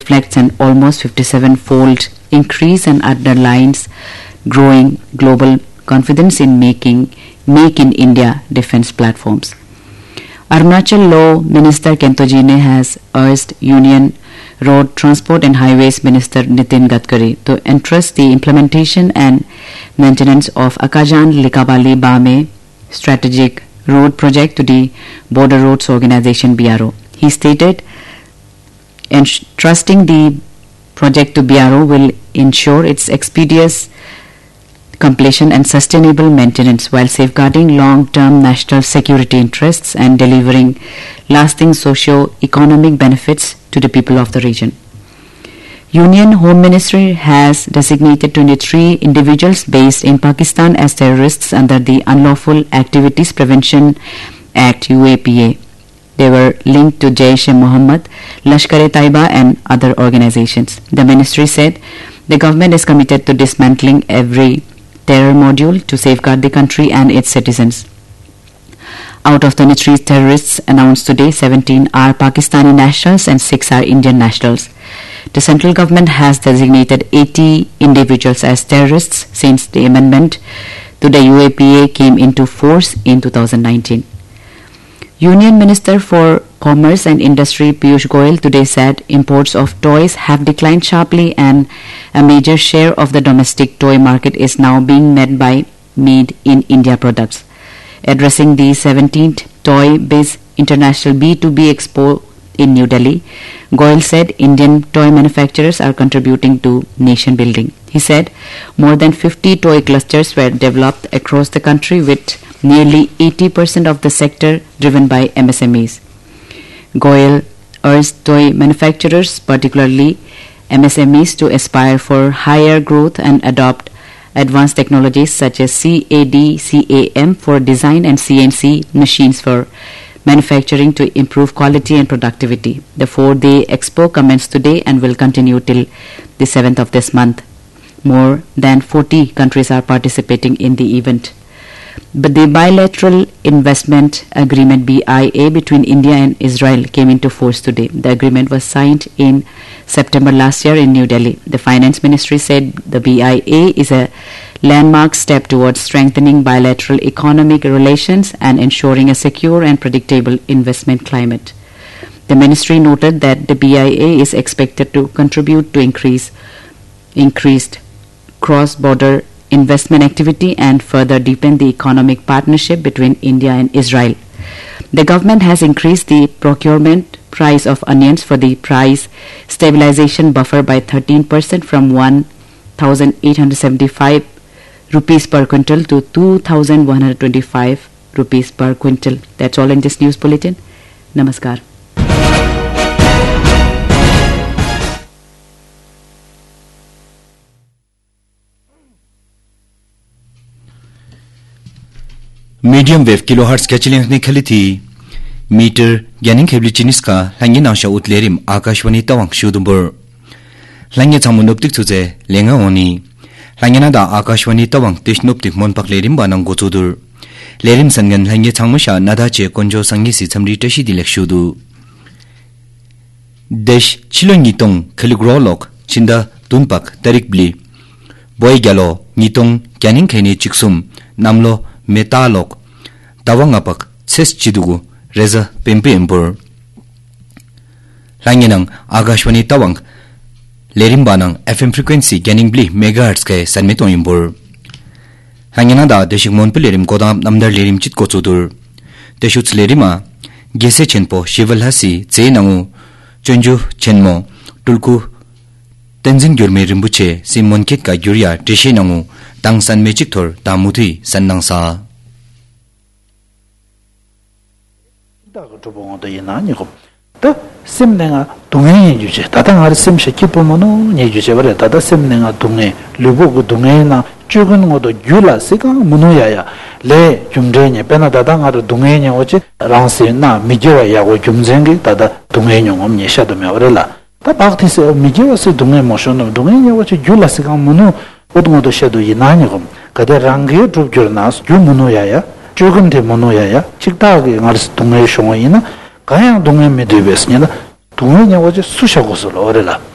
reflects an almost 57-fold increase and underlines growing global confidence in Make in India defense platforms. Arunachal Law Minister Kentojine has urged Union Road Transport and Highways Minister Nitin Gadkari to entrust the implementation and maintenance of Akajan-Likabali-Bame strategic road project to the Border Roads Organization BRO. He stated, entrusting the project to BRO will ensure its expeditious completion and sustainable maintenance while safeguarding long-term national security interests and delivering lasting socio-economic benefits to the people of the region. Union Home Ministry has designated 23 individuals based in Pakistan as terrorists under the Unlawful Activities Prevention Act UAPA. They were linked to Jaish-e-Mohammed, Lashkar-e-Taiba and other organizations. The ministry said the government is committed to dismantling every terror module to safeguard the country and its citizens. Out of 23 terrorists announced today, 17 are Pakistani nationals and 6 are Indian nationals. The central government has designated 80 individuals as terrorists since the amendment to the UAPA came into force in 2019. Union Minister for Commerce and Industry Piyush Goyal today said imports of toys have declined sharply and a major share of the domestic toy market is now being met by made in India products. Addressing the 17th Toy Biz International B2B Expo in New Delhi, Goyal said Indian toy manufacturers are contributing to nation building. He said more than 50 toy clusters were developed across the country with nearly 80% of the sector driven by MSMEs. Goyal urged toy manufacturers, particularly MSMEs, to aspire for higher growth and adopt advanced technologies such as CAD/CAM for design and CNC machines for manufacturing to improve quality and productivity. The 4-day expo commenced today and will continue till the 7th of this month. More than 40 countries are participating in the event. But the bilateral investment agreement BIA between India and Israel came into force today. The agreement was signed in September last year in New Delhi. The Finance Ministry said the BIA is a landmark step towards strengthening bilateral economic relations and ensuring a secure and predictable investment climate. The ministry noted that the BIA is expected to contribute to increased cross-border investment activity and further deepen the economic partnership between India and Israel. The government has increased the procurement price of onions for the price stabilization buffer by 13% from 1,875 rupees per quintal to 2,125 rupees per quintal. That's all in this news bulletin. Namaskar. Medium wave kilohertz कैचलिंग खली थी metre ज्ञानिंग खेबली चिनिस का लंगे नाशा उतलेरिम आकाशवाणी तवांग शुदुंबर लंगे चामुनोप्तिक चुजे लेंगा ओनी लंगे ना दा आकाशवाणी तवांग तिश्नोप्तिक मोनपकलेरिम बानंग गोचुदुर लेरिम संगन लंगे चांगमशा नादाचे कोंजो संगी सी छमरी टशी दिलेक शुदु देश चिलोंगी तोंग खलिग्रोलोक चिंदा तुनपक तरिक ब्ली बॉय गलो नितोंग ज्ञानिंग खेनी चिक्सुम नामलो मेतालोक तवांगापक सेस चिदुगु रेजा Pempe emperor लांगेनंग Akashvani Tawang लेरिम्बानंग FM frequency गैनिंग ब्ली megahertz के सनमेतो एम्पर लांगेना दा देशिक मोनपे लेरिम कोदाम नमदर लेरिम चित कोचुदुर देशुच लेरिमा गेसे चेनपो शिवलहासी चेनंगु चंजु चेनमो टुलकु तेंजिंग ग्युरमे रिम्बुचे सिमोनकेट का ग्युरिया टेशेनंगु 당산 매직톨 다무디 산낭사 다고 저번도 이나니고 또 심내가 동행해 주지 다당할 심시 기쁨은 내 주제 버려 다다 심내가 동해 르보고 동해나 죽은 것도 귤라스가 문어야야 레 좀전에 빼나 다당하러 동해냐 오지 랑세나 미겨야고 좀전게 다다 동해용 없니 샤도면 어려라 다 박티스 미겨서 동해 모션도 동해냐 오지 귤라스가 문어 어동도 셔도 이나니고 그대 랑게 죽줄나스 주문어야야 죽은데 문어야야 직다하게 말스 동해 쇼이나 가양 동해 메드베스냐 동해냐 오지 수샤고서 어려라